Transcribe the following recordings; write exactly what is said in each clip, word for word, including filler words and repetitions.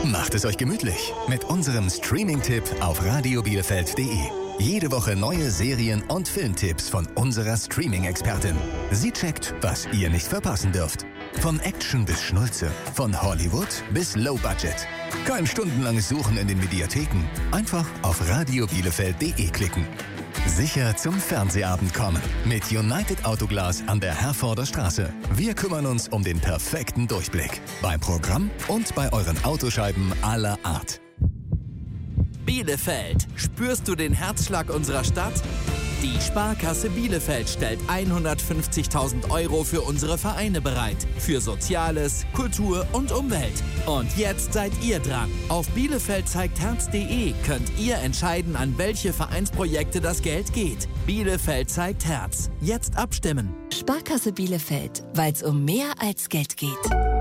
Macht es euch gemütlich mit unserem Streaming-Tipp auf radio bielefeld punkt de. Jede Woche neue Serien- und Filmtipps von unserer Streaming-Expertin. Sie checkt, was ihr nicht verpassen dürft. Von Action bis Schnulze, von Hollywood bis Low Budget. Kein stundenlanges Suchen in den Mediatheken. Einfach auf radio bielefeld punkt de klicken. Sicher zum Fernsehabend kommen. Mit United Autoglas an der Herforder Straße. Wir kümmern uns um den perfekten Durchblick. Beim Programm und bei euren Autoscheiben aller Art. Bielefeld. Spürst du den Herzschlag unserer Stadt? Die Sparkasse Bielefeld stellt hundertfünfzigtausend Euro für unsere Vereine bereit. Für Soziales, Kultur und Umwelt. Und jetzt seid ihr dran. Auf bielefeld zeigt herz punkt de könnt ihr entscheiden, an welche Vereinsprojekte das Geld geht. Bielefeld zeigt Herz. Jetzt abstimmen. Sparkasse Bielefeld, weil es um mehr als Geld geht.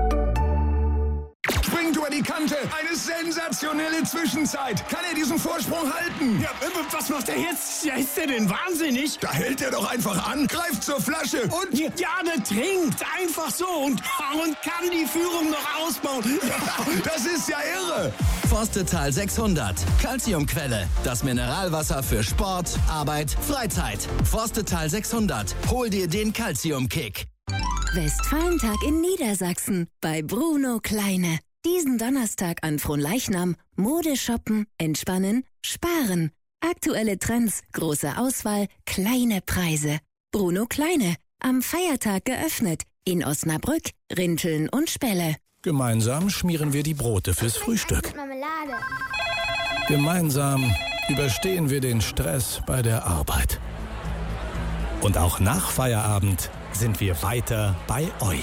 Springt über die Kante. Eine sensationelle Zwischenzeit. Kann er diesen Vorsprung halten? Ja, was macht er jetzt? Ja, ist der denn wahnsinnig? Da hält er doch einfach an, greift zur Flasche und... Ja, der trinkt einfach so und, und kann die Führung noch ausbauen. Das ist ja irre. Forstetal sechshundert. Calciumquelle. Das Mineralwasser für Sport, Arbeit, Freizeit. Forstetal sechshundert. Hol dir den Calcium-Kick. Westfalentag in Niedersachsen bei Bruno Kleine. Diesen Donnerstag an Fronleichnam Mode shoppen, entspannen, sparen. Aktuelle Trends, große Auswahl, kleine Preise. Bruno Kleine, am Feiertag geöffnet. In Osnabrück, Rinteln und Spelle. Gemeinsam schmieren wir die Brote fürs Frühstück. Marmelade. Gemeinsam überstehen wir den Stress bei der Arbeit. Und auch nach Feierabend sind wir weiter bei euch.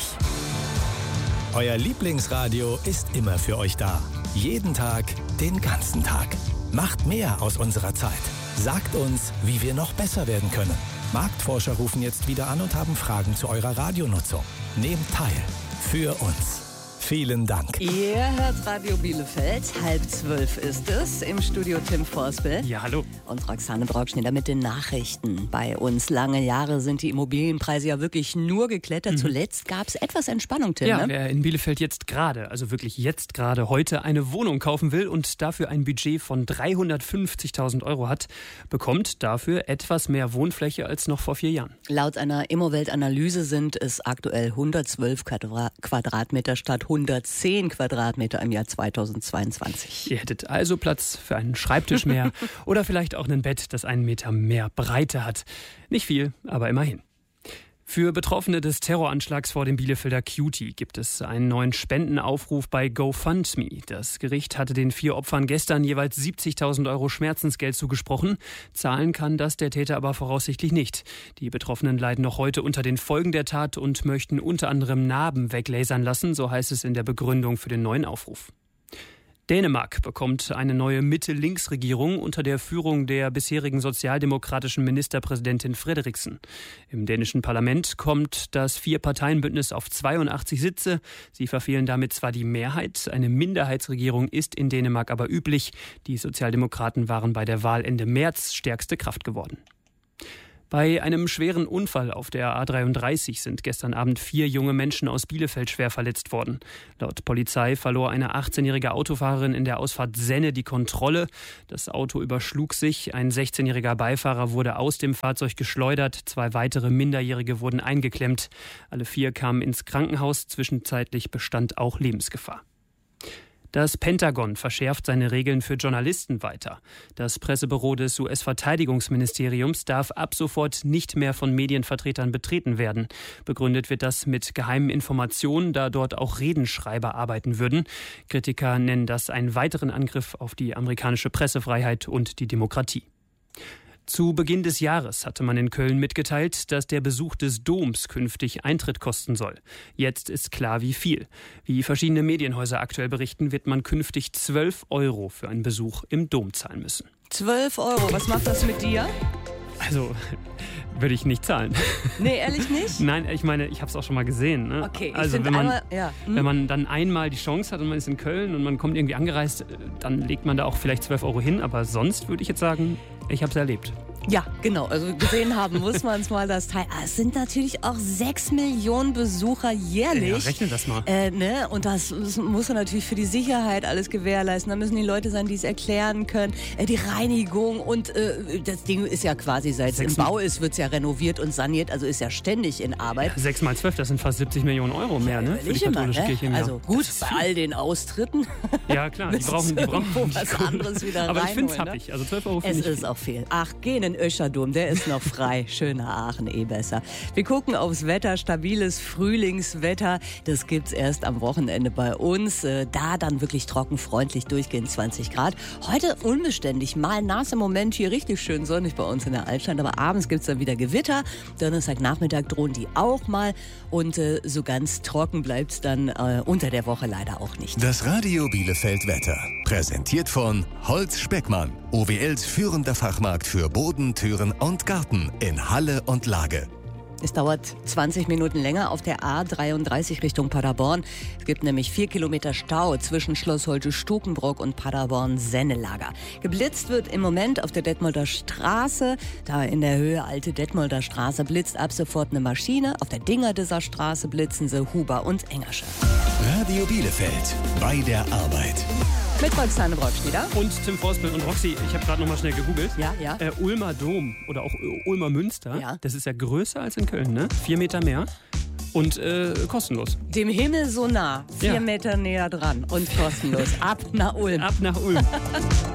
Euer Lieblingsradio ist immer für euch da. Jeden Tag, den ganzen Tag. Macht mehr aus unserer Zeit. Sagt uns, wie wir noch besser werden können. Marktforscher rufen jetzt wieder an und haben Fragen zu eurer Radionutzung. Nehmt teil. Für uns. Vielen Dank. Ihr hört Radio Bielefeld. Halb zwölf ist es. Im Studio Tim Forspel. Ja, hallo. Und Roxane Brockschneider mit den Nachrichten. Bei uns lange Jahre sind die Immobilienpreise ja wirklich nur geklettert. Mhm. Zuletzt gab es etwas Entspannung, Tim. Ja, ne? Wer in Bielefeld jetzt gerade, also wirklich jetzt gerade heute eine Wohnung kaufen will und dafür ein Budget von dreihundertfünfzigtausend Euro hat, bekommt dafür etwas mehr Wohnfläche als noch vor vier Jahren. Laut einer Immowelt-Analyse sind es aktuell hundertzwölf Quadratmeter statt hundertzehn Quadratmeter im Jahr zweitausendzweiundzwanzig. Ihr hättet also Platz für einen Schreibtisch mehr oder vielleicht auch ein Bett, das einen Meter mehr Breite hat. Nicht viel, aber immerhin. Für Betroffene des Terroranschlags vor dem Bielefelder Cutie gibt es einen neuen Spendenaufruf bei GoFundMe. Das Gericht hatte den vier Opfern gestern jeweils siebzigtausend Euro Schmerzensgeld zugesprochen. Zahlen kann das der Täter aber voraussichtlich nicht. Die Betroffenen leiden noch heute unter den Folgen der Tat und möchten unter anderem Narben weglasern lassen, so heißt es in der Begründung für den neuen Aufruf. Dänemark bekommt eine neue Mitte-Links-Regierung unter der Führung der bisherigen sozialdemokratischen Ministerpräsidentin Frederiksen. Im dänischen Parlament kommt das Vier-Parteien-Bündnis auf zweiundachtzig Sitze. Sie verfehlen damit zwar die Mehrheit, eine Minderheitsregierung ist in Dänemark aber üblich. Die Sozialdemokraten waren bei der Wahl Ende März stärkste Kraft geworden. Bei einem schweren Unfall auf der A dreiunddreißig sind gestern Abend vier junge Menschen aus Bielefeld schwer verletzt worden. Laut Polizei verlor eine achtzehnjährige Autofahrerin in der Ausfahrt Senne die Kontrolle. Das Auto überschlug sich. Ein sechzehnjähriger Beifahrer wurde aus dem Fahrzeug geschleudert. Zwei weitere Minderjährige wurden eingeklemmt. Alle vier kamen ins Krankenhaus. Zwischenzeitlich bestand auch Lebensgefahr. Das Pentagon verschärft seine Regeln für Journalisten weiter. Das Pressebüro des U S-Verteidigungsministeriums darf ab sofort nicht mehr von Medienvertretern betreten werden. Begründet wird das mit geheimen Informationen, da dort auch Redenschreiber arbeiten würden. Kritiker nennen das einen weiteren Angriff auf die amerikanische Pressefreiheit und die Demokratie. Zu Beginn des Jahres hatte man in Köln mitgeteilt, dass der Besuch des Doms künftig Eintritt kosten soll. Jetzt ist klar, wie viel. Wie verschiedene Medienhäuser aktuell berichten, wird man künftig zwölf Euro für einen Besuch im Dom zahlen müssen. zwölf Euro, was macht das mit dir? Also, würde ich nicht zahlen. Nee, ehrlich nicht? Nein, ich meine, ich habe es auch schon mal gesehen. Ne? Okay, ich also wenn man, einmal, ja. hm. wenn man dann einmal die Chance hat und man ist in Köln und man kommt irgendwie angereist, dann legt man da auch vielleicht zwölf Euro hin. Aber sonst würde ich jetzt sagen, ich habe es erlebt. Ja, genau. Also gesehen haben muss man es mal, das Teil. Ah, es sind natürlich auch sechs Millionen Besucher jährlich. Ja, rechne das mal. Äh, ne? Und das, das muss man natürlich für die Sicherheit alles gewährleisten. Da müssen die Leute sein, die es erklären können. Äh, die Reinigung und äh, das Ding ist ja quasi, seit es im Bau ist, wird es ja renoviert und saniert. Also ist ja ständig in Arbeit. Ja, sechs mal zwölf, das sind fast siebzig Millionen Euro mehr, ne? Für die katholische immer, ne? Kirche im Jahr. Also gut, bei all den Austritten. Ja klar, die brauchen, die brauchen was anderes wieder Aber reinholen, ich finde es ne? happig. Also zwölf Euro Es finde ich ist viel. auch viel. Ach, gehen in Öscherdom, der ist noch frei. Schöner Aachen, eh besser. Wir gucken aufs Wetter, stabiles Frühlingswetter. Das gibt's erst am Wochenende bei uns. Äh, da dann wirklich trocken, freundlich, durchgehend zwanzig Grad. Heute unbeständig, mal nass im Moment, hier richtig schön sonnig bei uns in der Altstadt. Aber abends gibt's dann wieder Gewitter. Donnerstagnachmittag drohen die auch mal. Und äh, so ganz trocken bleibt's dann äh, unter der Woche leider auch nicht. Das Radio Bielefeld Wetter. Präsentiert von Holz Speckmann. O W Ls führender Fachmarkt für Boden, Türen und Garten in Halle und Lage. Es dauert zwanzig Minuten länger auf der A dreiunddreißig Richtung Paderborn. Es gibt nämlich vier Kilometer Stau zwischen Schloss Holte-Stukenbrock und Paderborn-Sennelager. Geblitzt wird im Moment auf der Detmolder Straße. Da in der Höhe Alte Detmolder Straße blitzt ab sofort eine Maschine. Auf der Dingerdeser Straße blitzen sie Huber und Engersche. Radio Bielefeld. Bei der Arbeit. Mit Roxane Brockschnieder. Und Tim Forsbild und Roxy, ich habe gerade noch mal schnell gegoogelt. Ja, ja. Äh, Ulmer Dom oder auch Ulmer Münster, Ja. das ist ja größer als in Köln, ne? Vier Meter mehr und äh, kostenlos. Dem Himmel so nah, vier Ja. Meter näher dran und kostenlos. Ab nach Ulm. Ab nach Ulm.